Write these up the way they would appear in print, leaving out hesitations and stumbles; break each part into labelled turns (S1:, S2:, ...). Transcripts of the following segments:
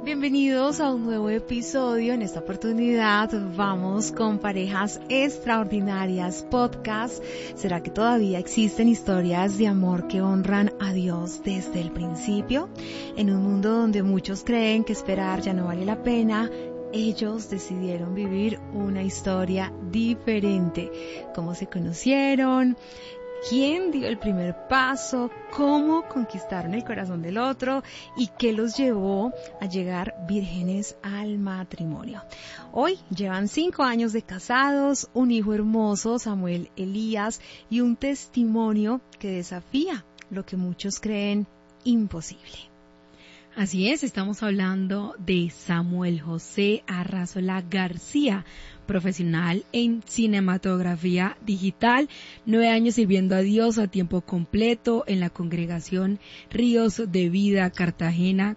S1: Bienvenidos a un nuevo episodio. En esta oportunidad vamos con Parejas Extraordinarias Podcast. ¿Será que todavía existen historias de amor que honran a Dios desde el principio? En un mundo donde muchos creen que esperar ya no vale la pena, ellos decidieron vivir una historia diferente. ¿Cómo se conocieron? ¿Quién dio el primer paso? ¿Cómo conquistaron el corazón del otro? ¿Y qué los llevó a llegar vírgenes al matrimonio? Hoy llevan 5 años de casados, un hijo hermoso, Samuel Elías, y un testimonio que desafía lo que muchos creen imposible.
S2: Así es, estamos hablando de Samuel José Arrazola García, profesional en cinematografía digital, 9 años sirviendo a Dios a tiempo completo en la congregación Ríos de Vida Cartagena,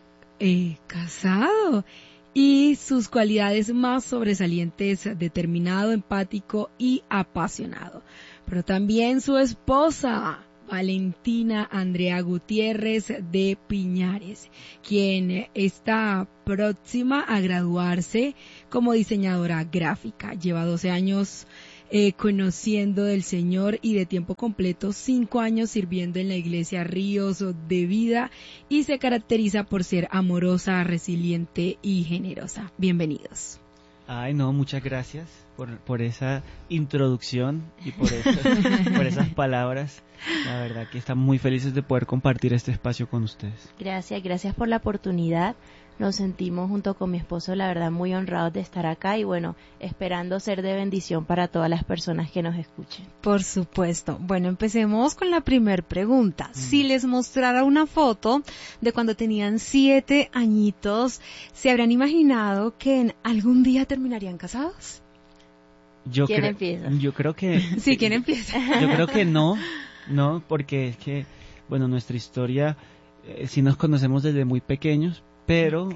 S2: casado, y sus cualidades más sobresalientes: determinado, empático y apasionado. Pero también su esposa, Valentina Andrea Gutiérrez de Piñares, quien está próxima a graduarse como diseñadora gráfica. Lleva 12 años conociendo del Señor y de tiempo completo 5 años sirviendo en la iglesia Ríos de Vida, y se caracteriza por ser amorosa, resiliente y generosa. Bienvenidos.
S3: Ay, no, muchas gracias por esa introducción y por esas palabras. La verdad que estamos muy felices de poder compartir este espacio con ustedes.
S4: Gracias por la oportunidad. Nos sentimos junto con mi esposo, la verdad, muy honrados de estar acá y bueno, esperando ser de bendición para todas las personas que nos escuchen.
S1: Por supuesto. Bueno, empecemos con la primer pregunta. Si les mostrara una foto de cuando tenían 7 añitos, ¿se habrán imaginado que en algún día terminarían casados?
S4: ¿Quién empieza?
S3: Yo creo que...
S1: Sí, ¿quién empieza?
S3: Yo creo que no, porque es que, bueno, nuestra historia, sí nos conocemos desde muy pequeños, pero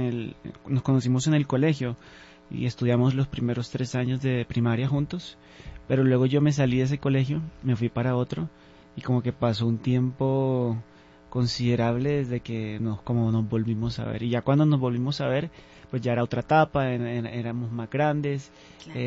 S3: nos conocimos en el colegio y estudiamos los primeros 3 años de primaria juntos, pero luego yo me salí de ese colegio, me fui para otro y como que pasó un tiempo considerable desde que nos volvimos a ver, y ya cuando nos volvimos a ver pues ya era otra etapa, éramos más grandes, claro.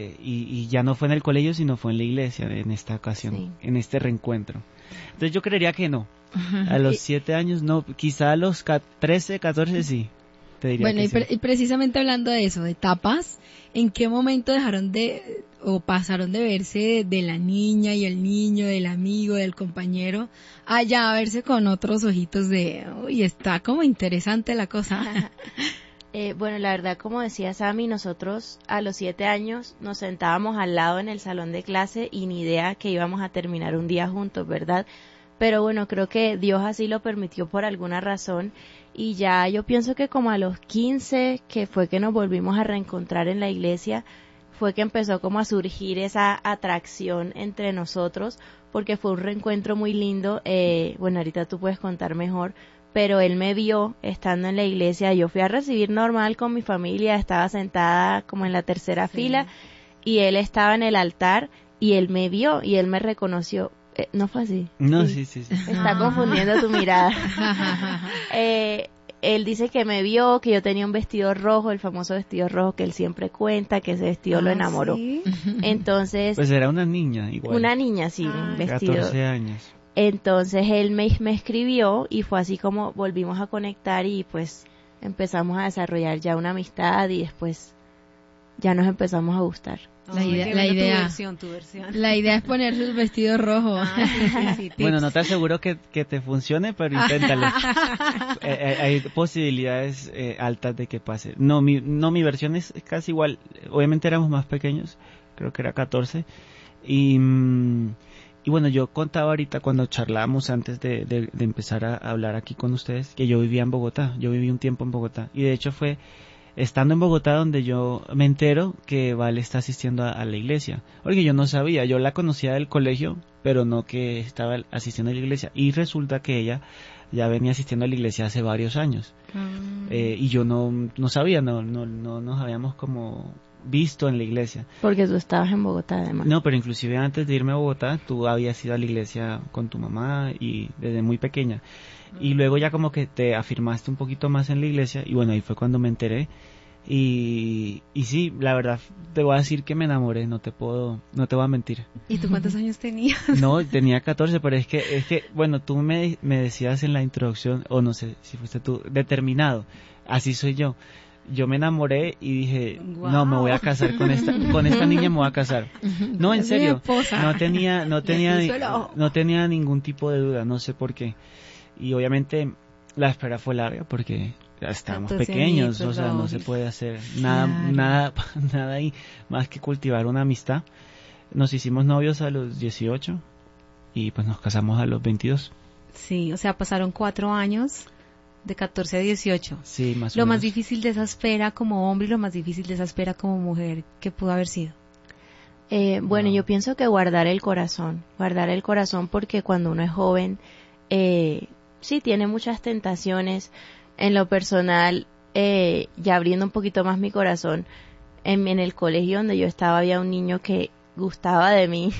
S3: Y ya no fue en el colegio sino fue en la iglesia en esta ocasión, sí. En este reencuentro. Entonces yo creería que no, a los 7 años no, quizá a los 13, 14 sí. Te diría
S2: bueno,
S3: que
S2: y precisamente hablando de eso, de etapas, ¿en qué momento pasaron de verse de la niña y el niño, del amigo, del compañero, a ya verse con otros ojitos de, uy, está como interesante la cosa?
S4: Bueno, la verdad, como decía Sammy, nosotros a los 7 años nos sentábamos al lado en el salón de clase y ni idea que íbamos a terminar un día juntos, ¿verdad? Pero bueno, creo que Dios así lo permitió por alguna razón, y ya yo pienso que como a los 15, que fue que nos volvimos a reencontrar en la iglesia, fue que empezó como a surgir esa atracción entre nosotros, porque fue un reencuentro muy lindo. Bueno, ahorita tú puedes contar mejor, pero él me vio estando en la iglesia. Yo fui a recibir normal con mi familia, estaba sentada como en la tercera fila, y él estaba en el altar, y él me vio, y él me reconoció. ¿No fue así?
S3: No, sí.
S4: Está confundiendo tu mirada. Él dice que me vio, que yo tenía un vestido rojo, el famoso vestido rojo que él siempre cuenta, que ese vestido lo enamoró. ¿Sí? Entonces...
S3: Pues era una niña igual.
S4: Una niña, sí, un vestido.
S3: 14 años.
S4: Entonces él me escribió y fue así como volvimos a conectar y pues empezamos a desarrollar ya una amistad y después ya nos empezamos a gustar.
S2: La idea es ponerse el vestido rojo.
S3: Bueno, no te aseguro que te funcione, pero inténtalo. Hay posibilidades altas de que pase. No, mi versión es casi igual. Obviamente éramos más pequeños, creo que era 14. Y bueno, yo contaba ahorita cuando charlábamos antes de empezar a hablar aquí con ustedes, que yo vivía en Bogotá. Yo viví un tiempo en Bogotá y de hecho fue estando en Bogotá donde yo me entero que Vale está asistiendo a la iglesia, porque yo no sabía, yo la conocía del colegio, pero no que estaba asistiendo a la iglesia, y resulta que ella ya venía asistiendo a la iglesia hace varios años, y yo no sabía, no nos habíamos como visto en la iglesia.
S4: Porque tú estabas en Bogotá, además.
S3: No, pero inclusive antes de irme a Bogotá, tú habías ido a la iglesia con tu mamá y desde muy pequeña. Y luego ya como que te afirmaste un poquito más en la iglesia y bueno, ahí fue cuando me enteré. Y sí, la verdad, te voy a decir que me enamoré, no te voy a mentir.
S1: ¿Y tú cuántos años tenías?
S3: No, tenía 14, pero es que bueno, tú me decías en la introducción, o no sé si fuiste tú, determinado, así soy yo. Yo me enamoré y dije,
S1: Wow.
S3: no, me voy a casar con esta niña, me voy a casar. No, en
S2: Es mi
S3: serio,
S2: esposa.
S3: no tenía ningún tipo de duda, no sé por qué. Y obviamente la espera fue larga porque estábamos
S1: 14
S3: pequeños,
S1: añitos,
S3: o sea, no se puede hacer nada ahí más que cultivar una amistad. Nos hicimos novios a los 18 y pues nos casamos a los 22.
S1: Sí, o sea, pasaron 4 años de 14 a 18.
S3: Sí, más o
S1: Lo
S3: menos.
S1: más difícil de esa espera como hombre y lo más difícil de esa espera como mujer, ¿qué pudo haber sido?
S4: Bueno,
S3: No.
S4: yo pienso que guardar el corazón porque cuando uno es joven, sí tiene muchas tentaciones. En lo personal, ya abriendo un poquito más mi corazón, en el colegio donde yo estaba había un niño que gustaba de mí.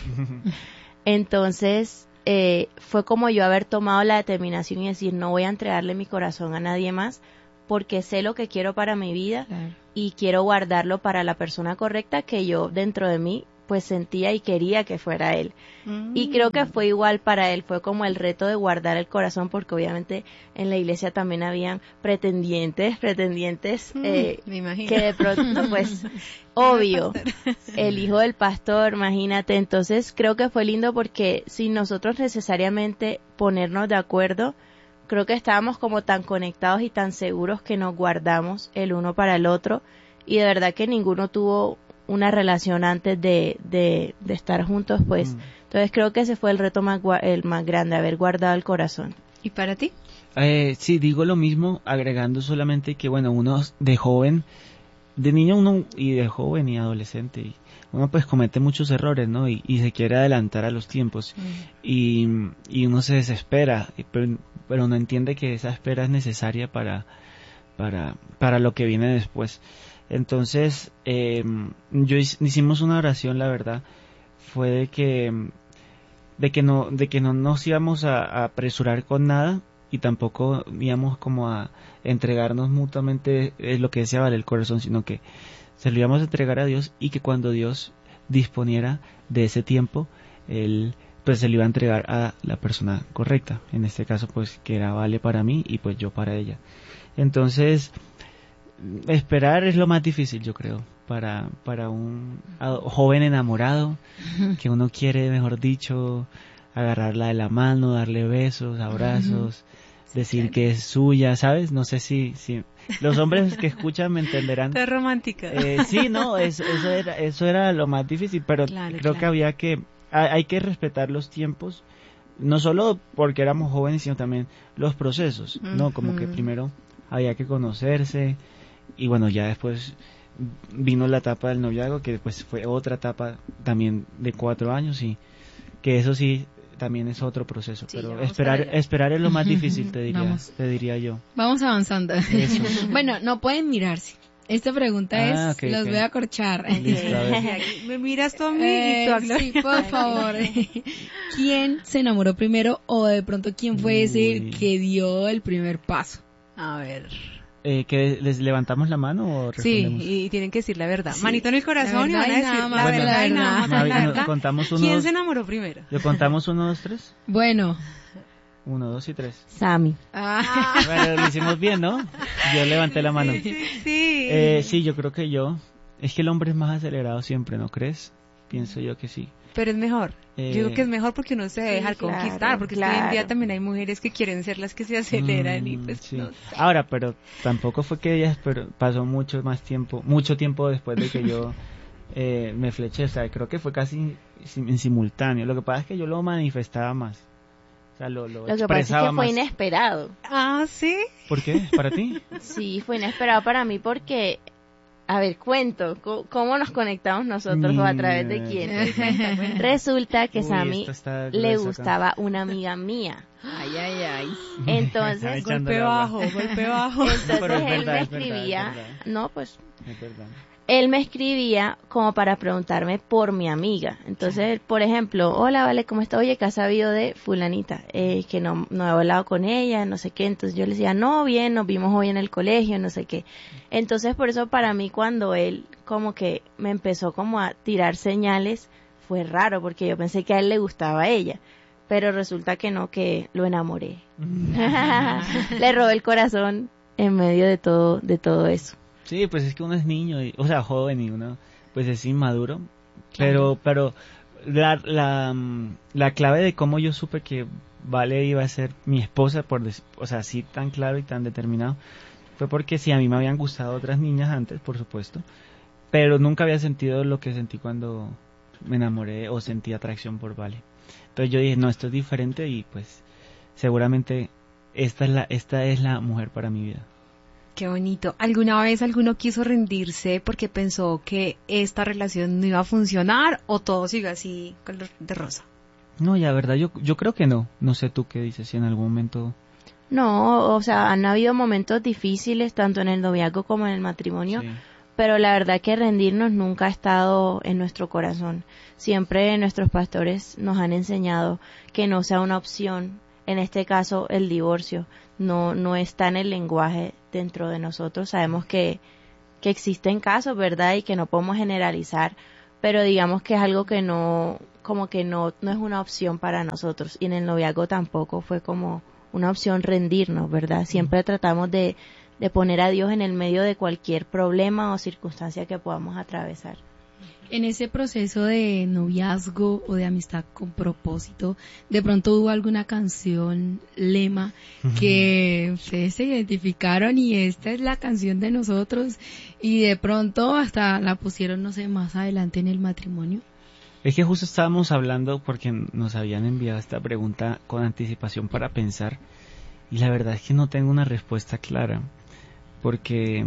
S4: Entonces, fue como yo haber tomado la determinación y decir, no voy a entregarle mi corazón a nadie más porque sé lo que quiero para mi vida y quiero guardarlo para la persona correcta que yo dentro de mí pues sentía y quería que fuera él. Y creo que fue igual para él, fue como el reto de guardar el corazón porque obviamente en la iglesia también habían pretendientes,
S1: Me imagino.
S4: que de pronto pues obvio, el hijo del pastor, imagínate. Entonces creo que fue lindo porque sin nosotros necesariamente ponernos de acuerdo, creo que estábamos como tan conectados y tan seguros que nos guardamos el uno para el otro y de verdad que ninguno tuvo una relación antes de estar juntos, pues. Entonces creo que ese fue el reto el más grande, haber guardado el corazón.
S1: ¿Y para ti?
S3: Sí, digo lo mismo, agregando solamente que, bueno, uno de joven, de niño uno y de joven y adolescente, uno pues comete muchos errores, ¿no? Y se quiere adelantar a los tiempos y uno se desespera, pero no entiende que esa espera es necesaria para lo que viene después. Entonces, hicimos una oración, la verdad, fue de que no nos íbamos a apresurar con nada y tampoco íbamos como a entregarnos mutuamente lo que deseaba el corazón, sino que se lo íbamos a entregar a Dios y que cuando Dios disponiera de ese tiempo, Él pues se lo iba a entregar a la persona correcta, en este caso pues que era Vale para mí y pues yo para ella. Entonces, esperar es lo más difícil, yo creo, para un joven enamorado, que uno quiere, mejor dicho, agarrarla de la mano, darle besos, abrazos, decir que es suya, ¿sabes? No sé si los hombres que escuchan me entenderán.
S1: Es romántica.
S3: Sí, no, eso era lo más difícil, pero creo que hay que respetar los tiempos, no solo porque éramos jóvenes, sino también los procesos, ¿no? Como que primero había que conocerse, y bueno, ya después vino la etapa del noviazgo, que después fue otra etapa también de 4 años, y que eso sí también es otro proceso,
S1: Sí,
S3: pero esperar es lo más difícil, te diría yo.
S2: Vamos avanzando.
S3: Eso.
S2: Bueno, no pueden mirarse. Esta pregunta
S3: okay,
S2: los voy a corchar.
S3: Listo, a ver.
S1: Me miras tú a mí y tú a Gloria.
S2: Sí, por favor. ¿Quién se enamoró primero o de pronto quién fue ese que dio el primer paso?
S1: A ver.
S3: ¿Que les levantamos la mano o
S1: Sí,
S3: respondemos?
S1: y tienen que decir la verdad.
S2: Sí.
S1: Manito en el corazón y
S2: La
S1: van a
S2: verdad y
S1: decir
S2: nada más
S1: la
S2: que la
S1: verdad y nada más
S2: verdad.
S1: que la verdad.
S3: Contamos
S1: ¿Quién se enamoró primero?
S3: ¿Le contamos 1, 2, 3?
S2: Bueno.
S3: 1, 2 y 3.
S4: Sammy.
S3: Bueno, lo hicimos bien, ¿no? Yo levanté la mano.
S1: Sí.
S3: Sí, yo creo que yo. Es que el hombre es más acelerado siempre, ¿no crees? Pienso yo que sí.
S1: Pero es mejor. Yo digo que es mejor porque uno se deja
S4: claro,
S1: conquistar, porque hoy en día también hay mujeres que quieren ser las que se aceleran y pues
S3: sí.
S1: no sé.
S3: Ahora, pero tampoco fue que ella pasó mucho tiempo después de que yo me fleché, o sea, creo que fue casi en simultáneo. Lo que pasa es que yo lo manifestaba más. O sea, lo
S4: Lo que pasa es
S3: expresaba
S4: que fue
S3: más.
S4: inesperado.
S1: Ah, ¿sí?
S3: ¿Por qué? ¿Para ti?
S4: Sí, fue inesperado para mí porque, a ver, cuento, ¿cómo nos conectamos nosotros o a través de quién? Resulta que Sammy
S3: esto está
S4: le
S3: grueso acá.
S4: gustaba una amiga mía.
S2: Ay, ay, ay.
S4: Entonces,
S3: Echándole
S1: Golpe
S3: agua.
S1: bajo, golpe bajo.
S4: entonces
S3: Pero es
S4: él
S3: verdad,
S4: me
S3: es verdad,
S4: escribía,
S3: es verdad.
S4: no, pues,
S3: Es verdad.
S4: él me escribía como para preguntarme por mi amiga. Entonces, por ejemplo, hola, Vale, ¿cómo está? Oye, ¿qué has sabido de fulanita? Que no he hablado con ella, no sé qué. Entonces yo le decía, no, bien, nos vimos hoy en el colegio, no sé qué. Entonces, por eso para mí cuando él como que me empezó como a tirar señales, fue raro, porque yo pensé que a él le gustaba a ella. Pero resulta que no, que lo enamoré. Le robé el corazón en medio de todo eso.
S3: Sí, pues es que uno es niño, o sea, joven, y uno pues es inmaduro, pero la clave de cómo yo supe que Vale iba a ser mi esposa, o sea, así tan claro y tan determinado, fue porque sí, a mí me habían gustado otras niñas antes, por supuesto, pero nunca había sentido lo que sentí cuando me enamoré o sentí atracción por Vale. Entonces yo dije, no, esto es diferente y pues seguramente esta es la mujer para mi vida.
S1: Qué bonito. ¿Alguna vez alguno quiso rendirse porque pensó que esta relación no iba a funcionar o todo sigue así color de rosa?
S3: No, ya verdad, yo creo que no. No sé tú qué dices, si en algún momento...
S4: No, o sea, han habido momentos difíciles tanto en el noviazgo como en el matrimonio,
S3: Sí.
S4: pero la verdad que rendirnos nunca ha estado en nuestro corazón. Siempre nuestros pastores nos han enseñado que no sea una opción. En este caso, el divorcio no está en el lenguaje dentro de nosotros. Sabemos que existen casos, ¿verdad? Y que no podemos generalizar, pero digamos que es algo que no es una opción para nosotros. Y en el noviazgo tampoco fue como una opción rendirnos, ¿verdad? Siempre tratamos de poner a Dios en el medio de cualquier problema o circunstancia que podamos atravesar.
S2: En ese proceso de noviazgo o de amistad con propósito, ¿de pronto hubo alguna canción, lema, que ustedes se identificaron y esta es la canción de nosotros y de pronto hasta la pusieron, no sé, más adelante en el matrimonio?
S3: Es que justo estábamos hablando porque nos habían enviado esta pregunta con anticipación para pensar y la verdad es que no tengo una respuesta clara porque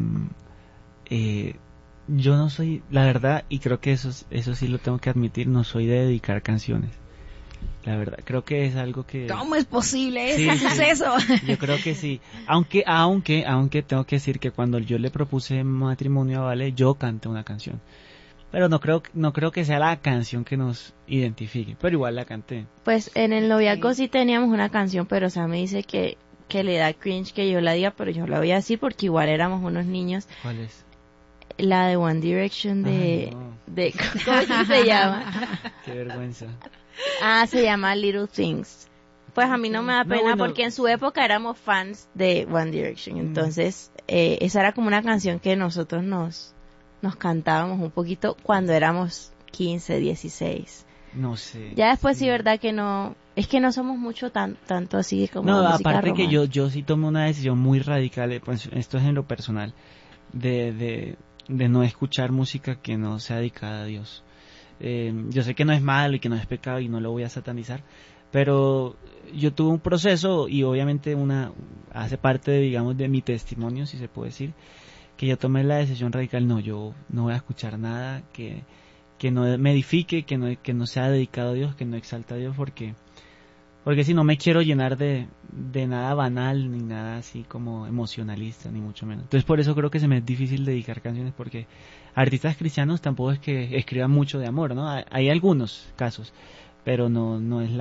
S3: yo no soy, la verdad, y creo que eso sí lo tengo que admitir, no soy de dedicar canciones. La verdad, creo que es algo que...
S2: ¿Cómo es posible ese
S3: Sí,
S2: suceso?
S3: Yo creo que sí. Aunque tengo que decir que cuando yo le propuse matrimonio a Vale, yo canté una canción. Pero no creo que sea la canción que nos identifique, pero igual la canté.
S4: Pues en el noviazgo sí teníamos una canción, pero Sam me dice que le da cringe que yo la diga, pero yo la voy así porque igual éramos unos niños.
S3: ¿Cuál es?
S4: La de One Direction
S3: Ay, no.
S4: ¿cómo se llama?
S3: Qué vergüenza.
S4: Se llama Little Things. Pues a mí no me da pena
S3: bueno.
S4: porque en su época éramos fans de One Direction. Entonces, esa era como una canción que nosotros nos cantábamos un poquito cuando éramos 15, 16.
S3: No sé.
S4: Ya después sí, verdad que no, es que no somos mucho tanto así como
S3: No,
S4: música
S3: aparte que
S4: romántica.
S3: yo sí tomé una decisión muy radical, pues esto es en lo personal, de no escuchar música que no sea dedicada a Dios. Yo sé que no es malo y que no es pecado y no lo voy a satanizar, pero yo tuve un proceso y obviamente hace parte de, digamos, de mi testimonio, si se puede decir, que yo tomé la decisión radical, no, yo no voy a escuchar nada que no me edifique, que no sea dedicado a Dios, que no exalta a Dios, porque si no me quiero llenar de nada banal, ni nada así como emocionalista, ni mucho menos. Entonces por eso creo que se me es difícil dedicar canciones, porque artistas cristianos tampoco es que escriban mucho de amor, ¿no? Hay algunos casos, pero no es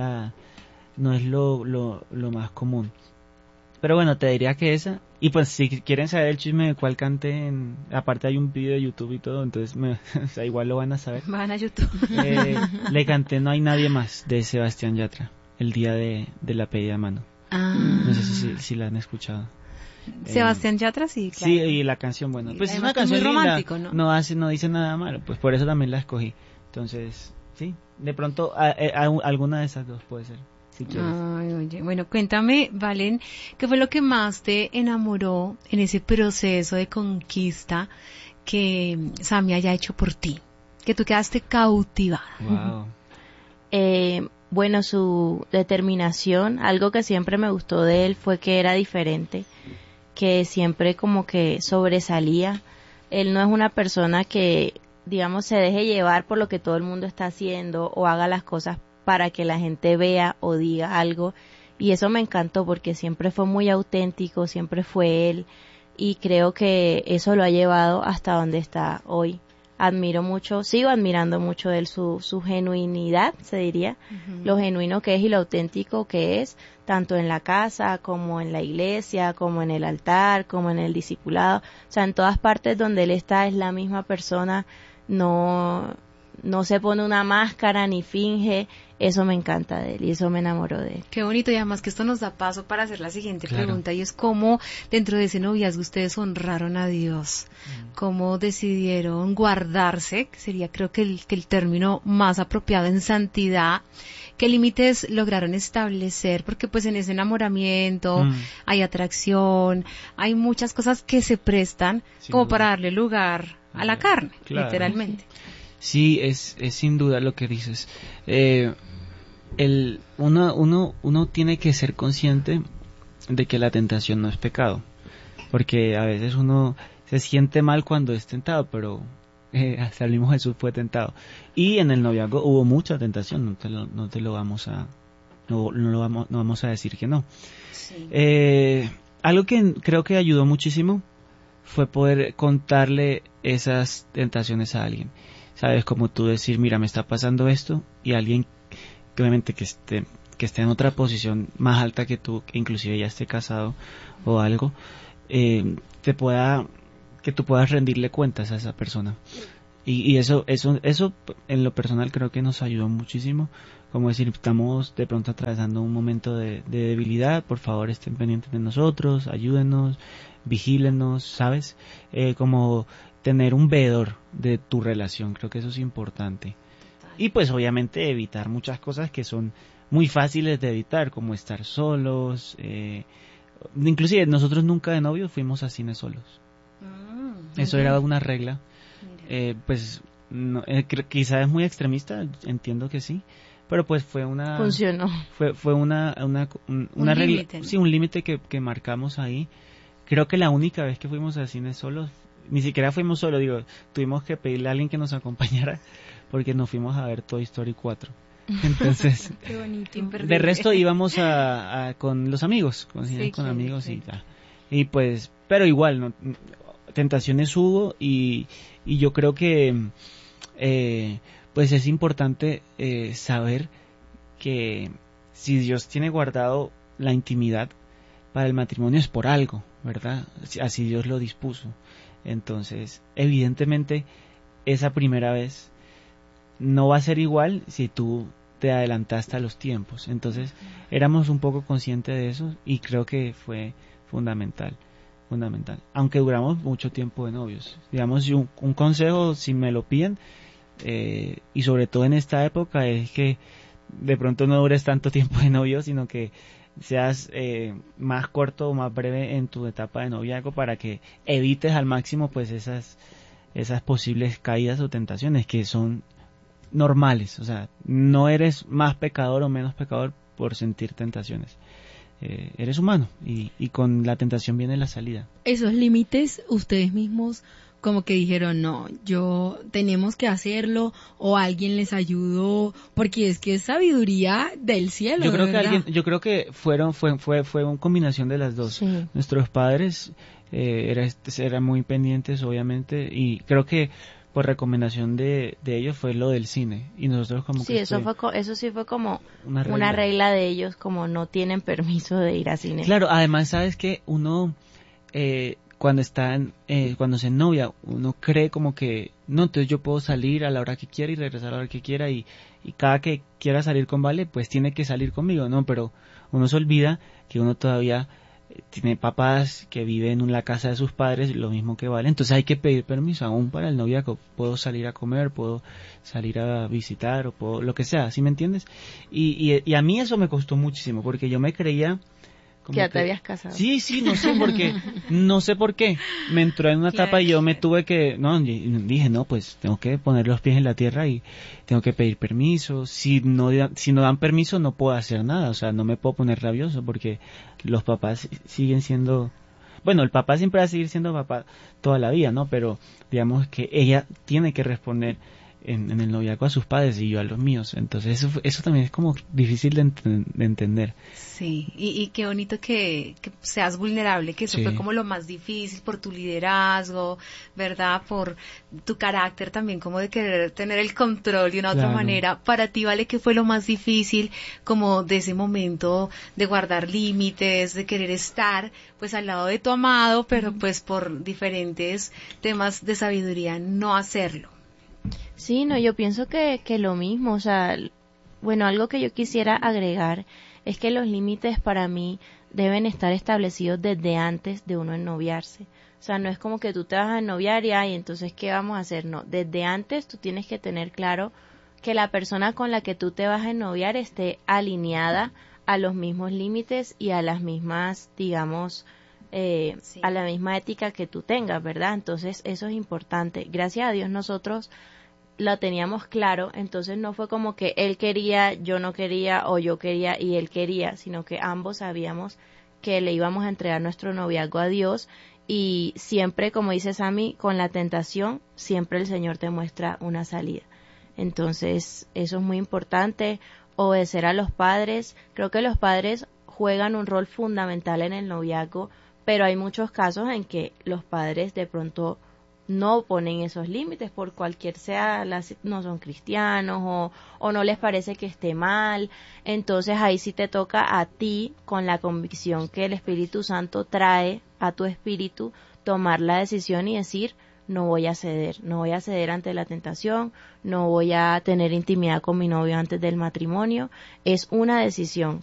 S3: lo más común. Pero bueno, te diría que esa. Y pues si quieren saber el chisme de cuál cante, aparte hay un video de YouTube y todo, entonces o sea, igual lo van a saber.
S1: Van a YouTube.
S3: Le canté No hay nadie más de Sebastián Yatra, el día de la pedida de mano. No sé si la han escuchado.
S1: Sebastián Yatra, sí, claro.
S3: Sí, y la canción, bueno, pues es
S1: Además
S3: una
S1: que es
S3: canción
S1: muy
S3: linda,
S1: romántico, ¿no?
S3: no dice nada malo, pues por eso también la escogí. Entonces, sí, de pronto alguna de esas dos puede ser, si quieres.
S1: Ay, oye, bueno, cuéntame, Valen, ¿qué fue lo que más te enamoró en ese proceso de conquista que Sammy haya hecho por ti? Que tú quedaste cautivada.
S3: Wow.
S4: Bueno, su determinación, algo que siempre me gustó de él fue que era diferente, que siempre como que sobresalía. Él no es una persona que, digamos, se deje llevar por lo que todo el mundo está haciendo o haga las cosas para que la gente vea o diga algo, y eso me encantó porque siempre fue muy auténtico, siempre fue él, y creo que eso lo ha llevado hasta donde está hoy. admiro mucho, sigo admirando mucho de él, su genuinidad, se diría, lo genuino que es y lo auténtico que es, tanto en la casa, como en la iglesia, como en el altar, como en el discipulado, o sea, en todas partes donde él está es la misma persona, no se pone una máscara ni finge. Eso me encanta de él y eso me enamoró de él.
S1: Qué bonito, y además que esto nos da paso para hacer la siguiente
S3: Claro.
S1: pregunta, y es cómo dentro de ese noviazgo ustedes honraron a Dios, cómo decidieron guardarse, que sería creo que el término más apropiado, en santidad. ¿Qué límites lograron establecer? Porque pues en ese enamoramiento hay atracción, hay muchas cosas que se prestan
S3: Sin
S1: como
S3: duda.
S1: para darle lugar a la carne,
S3: Claro.
S1: literalmente.
S3: Sí, es sin duda lo que dices. Uno tiene que ser consciente de que la tentación no es pecado, porque a veces uno se siente mal cuando es tentado, pero hasta el mismo Jesús fue tentado. Y en el noviazgo hubo mucha tentación, no vamos a decir que no.
S1: Sí.
S3: Algo que creo que ayudó muchísimo fue poder contarle esas tentaciones a alguien. Sabes, como tú decir, mira, me está pasando esto, y alguien que obviamente que esté en otra posición más alta que tú, que inclusive ya esté casado o algo, que tú puedas rendirle cuentas a esa persona. Y eso en lo personal creo que nos ayudó muchísimo. Como decir, estamos de pronto atravesando un momento de debilidad, por favor estén pendientes de nosotros, ayúdenos, vigílenos, ¿sabes? Como tener un veedor de tu relación, creo que eso es importante. Y pues obviamente evitar muchas cosas que son muy fáciles de evitar, como estar solos. Inclusive nosotros nunca de novios fuimos a cine solos. Eso era una regla. Pues no, quizá es muy extremista, entiendo que sí, pero pues fue una...
S4: Funcionó.
S3: Fue una regla,
S1: límite, ¿no?
S3: Sí, un límite que marcamos ahí. Creo que la única vez que fuimos al cine solos, ni siquiera fuimos solos, tuvimos que pedirle a alguien que nos acompañara porque nos fuimos a ver Toy Story 4. Entonces,
S2: Qué bonito.
S3: de resto íbamos con los amigos, con
S1: claro,
S3: amigos
S1: sí.
S3: y tal. Y pues, pero igual, ¿no? Tentaciones hubo y yo creo que pues es importante saber que si Dios tiene guardado la intimidad para el matrimonio es por algo, ¿verdad? Así Dios lo dispuso. Entonces, evidentemente, esa primera vez no va a ser igual si tú te adelantaste a los tiempos. Entonces, éramos un poco conscientes de eso y creo que fue fundamental. Aunque duramos mucho tiempo de novios. Digamos, un consejo, si me lo piden, y sobre todo en esta época, es que de pronto no dures tanto tiempo de novio, sino que seas más corto o más breve en tu etapa de noviazgo para que evites al máximo pues esas posibles caídas o tentaciones que son normales. O sea, no eres más pecador o menos pecador por sentir tentaciones. Eres humano y con la tentación viene la salida.
S2: Esos límites ustedes mismos como que dijeron, no, tenemos que hacerlo, o alguien les ayudó, porque es que es sabiduría del cielo.
S3: Yo creo que fue una combinación de las dos.
S4: Sí.
S3: Nuestros padres eran muy pendientes, obviamente, y creo que por recomendación de ellos fue lo del cine, y nosotros como
S4: sí,
S3: que
S4: eso sí fue como
S3: una
S4: regla de ellos, como no tienen permiso de ir a cine.
S3: Claro, además sabes que uno cuando cuando se novia, uno cree como que no, entonces yo puedo salir a la hora que quiera y regresar a la hora que quiera, y cada que quiera salir con Vale pues tiene que salir conmigo, no, pero uno se olvida que uno todavía tiene papás que viven en la casa de sus padres, lo mismo que Vale, entonces hay que pedir permiso aún para el noviazgo. Puedo salir a comer, puedo salir a visitar, o puedo lo que sea, ¿sí me entiendes? Y a mí eso me costó muchísimo, porque yo me creía
S4: que ya te habías casado.
S3: Sí, no sé por qué. Me entró en una etapa y yo me tuve que, dije, no, pues tengo que poner los pies en la tierra y tengo que pedir permiso. Si no dan permiso no puedo hacer nada, o sea, no me puedo poner rabioso porque los papás siguen siendo, bueno, el papá siempre va a seguir siendo papá toda la vida, ¿no? Pero digamos que ella tiene que responder en el noviazgo a sus padres y yo a los míos. Entonces eso también es como difícil de entender.
S1: Sí, y qué bonito que seas vulnerable, que eso
S3: Sí.
S1: fue como lo más difícil por tu liderazgo, ¿verdad? Por tu carácter también, como de querer tener el control de una otra
S3: Claro.
S1: manera. Para ti, ¿vale? ¿Qué fue lo más difícil como de ese momento de guardar límites, de querer estar pues al lado de tu amado, pero pues por diferentes temas de sabiduría no hacerlo?
S4: Sí, no, yo pienso que lo mismo, o sea, bueno, algo que yo quisiera agregar es que los límites para mí deben estar establecidos desde antes de uno ennoviarse. O sea, no es como que tú te vas a ennoviar y ay, entonces, ¿qué vamos a hacer? No, desde antes tú tienes que tener claro que la persona con la que tú te vas a ennoviar esté alineada a los mismos límites y a las mismas, digamos,
S1: Sí.
S4: a la misma ética que tú tengas, ¿verdad? Entonces, eso es importante. Gracias a Dios nosotros la teníamos claro, entonces no fue como que él quería, yo no quería, o yo quería y él quería, sino que ambos sabíamos que le íbamos a entregar nuestro noviazgo a Dios, y siempre, como dice Sammy, con la tentación, siempre el Señor te muestra una salida. Entonces, eso es muy importante, obedecer a los padres. Creo que los padres juegan un rol fundamental en el noviazgo, pero hay muchos casos en que los padres de pronto no ponen esos límites por cualquier sea, no son cristianos o no les parece que esté mal. Entonces ahí sí te toca a ti, con la convicción que el Espíritu Santo trae a tu espíritu, tomar la decisión y decir: no voy a ceder ante la tentación, no voy a tener intimidad con mi novio antes del matrimonio. Es una decisión